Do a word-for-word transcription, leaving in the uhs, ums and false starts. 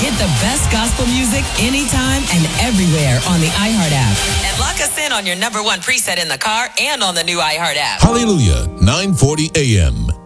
Get the best gospel music anytime and everywhere on the iHeart app. And lock us in on your number one preset in the car and on the new iHeart app. Hallelujah, nine forty a.m.